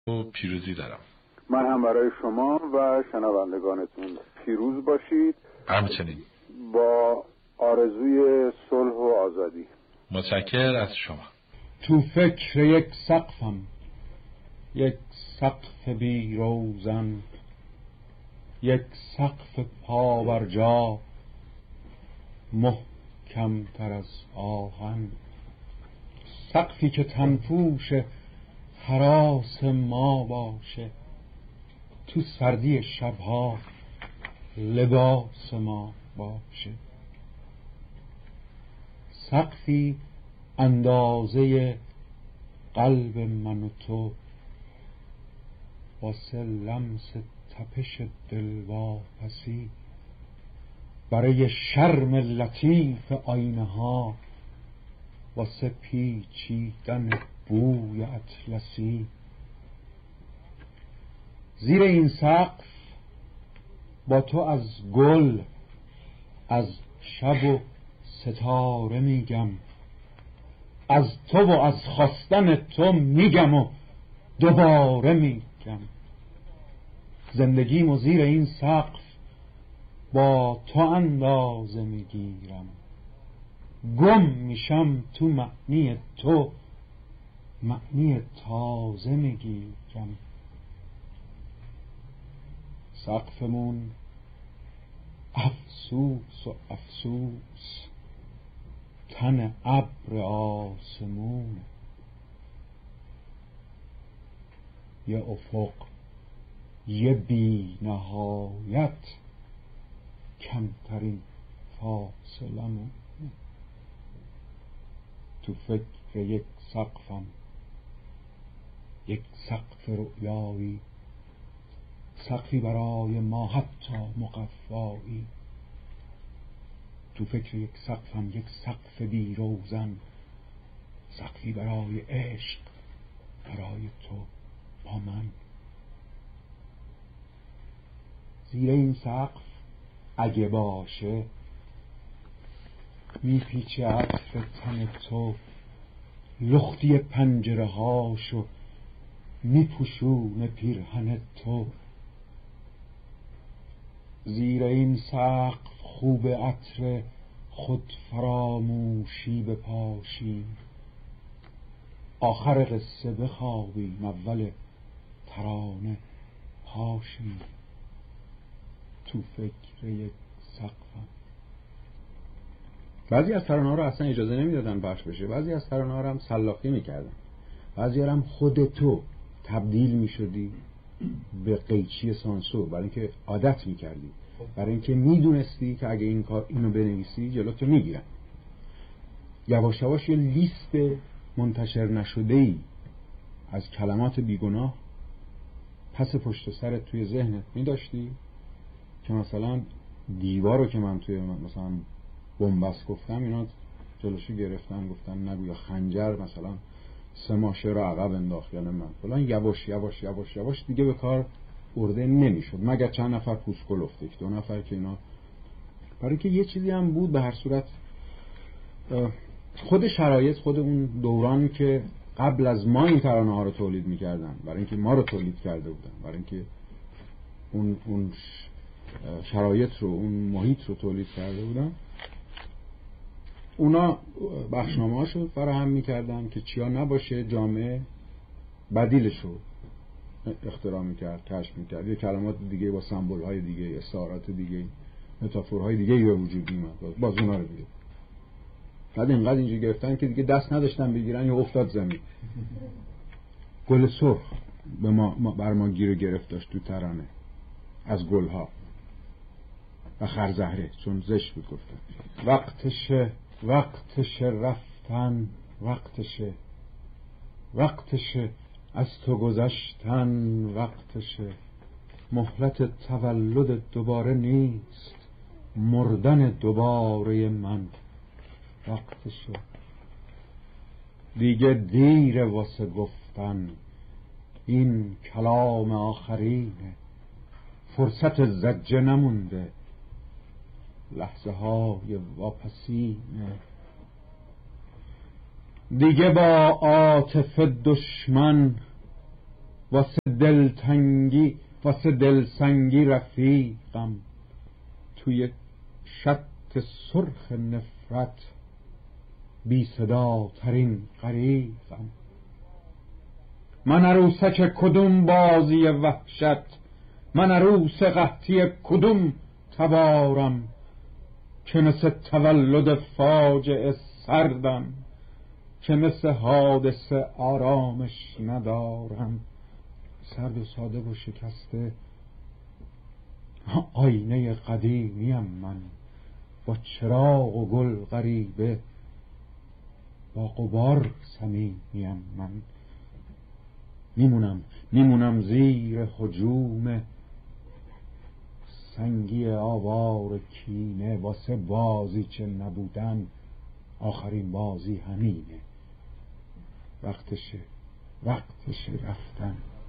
و پیروزی دارم. من هم برای شما و شنوندگانتون پیروز باشید. همچنین. با آرزوی صلح و آزادی. متشکر از شما. تو فکر یک سقفم، یک سقف بی روزن، یک سقف پا بر جا، محکم تر از آهن. سقفی که تنفوش هراس ما باشه، تو سردی شبها لباس ما باشه. سقفی اندازه قلب من و تو، واسه لمس تپش دلواپسی، برای شرم لطیف آینه ها، واسه پیچیدن بوی اطلسی. زیر این سقف با تو از گل، از شب و ستاره میگم، از تو و از خواستن تو میگم و دوباره میگم. زندگیمو زیر این سقف با تو اندازه میگیرم، گم میشم تو معنی تو، معنی تازه میگیرم. سقفمون افسوس و افسوس، تن ابر آسمون، یه افق یه بی نهایت، کمترین فاصلمون. تو فکر یک سقفم، یک سقف رؤیایی، سقفی برای ما حتی مقفایی. تو فکر یک سقفم، یک سقف بی روزن، سقفی برای عشق، برای تو با من. زیر این سقف اگه باشه، میپیچه عطر تن تو، لختی پنجره هاشو میپوشونه پیرهن تو. زیر این سقف خوب عطر خود فراموشی بپاشیم، آخر قصه بخوابیم، اول ترانه پاشیم. تو فکر یک سقفم. بعضی از ترانه‌ها رو اصلا اجازه نمیدادن پخش بشه، بعضی از ترانه‌ها رو هم سلاخی میکردن، بعضی هم خود تو تبدیل میشدی به قیچی سانسور، برای اینکه عادت میکردی، برای اینکه میدونستی که اگه اینو بنویسی جلوتو میگیرن. یواش یواش یه لیست منتشر نشده‌ای از کلمات بیگناه پس پشت سرت توی ذهنت میداشتی که مثلا دیوارو که من توی مثلا بنبست گفتم، اینا جلوشو گرفتن گفتن نگو، یا خنجر مثلا 3 ماشه رو عقب انداخت، یعنی من فلان. یواش یواش یواش یواش دیگه به کار برده نمیشد، مگر چند نفر پوسکل افته، 2 نفر که اینا، برای که یه چیزی هم بود به هر صورت، خود شرایط، خود اون دوران که قبل از ما این ترانه ها رو تولید میکردن، برای اینکه ما رو تولید کرده بودن، برای اینکه اون شرایط رو، اون محیط رو تولید کرده بودن، اونا بخشنامه هاشو فراهم میکردن که چیا نباشه، جامعه بدیلشو اختراع میکرد، کشف میکرد، یه کلمات دیگه با سمبول های دیگه، استعارات دیگه، متافورهای دیگه به وجود میاد، باز اونا رو دیگه. بعد اینقدر اینجوری گرفتن که دیگه دست نداشتن بگیرن، یا افتاد زمین. گل سرخ بر ما گیر و گرفت داشت تو ترانه، از گلها، و خرزهره چون زشت بود گفتن. وقتشه رفتن، وقتشه از تو گذشتن، وقتشه مهلت تولد دوباره نیست، مردن دوباره من، وقتشه دیگه دیر واسه گفتن، این کلام آخرینه، فرصت زجه نمونده، لحظه های واپسینه. دیگه با عاطفه دشمن واسه دلتنگی واسه دلسنگی رفیقم، توی شط سرخ نفرت بی صدا ترین غریقم. من عروسک کدوم بازی وحشت، من عروس قحطی کدوم تبارم، که مثل تولد فاجعه سردم، که مثل حادثه آرامش ندارم. سرد و ساده و شکسته آینه قدیمیم من، با چراغ و گل غریبه، با غبار صمیمیم من. میمونم زیر هجوم سنگی آوار کینه، واسه بازی چه نبودن آخرین بازی همینه. وقتشه رفتن.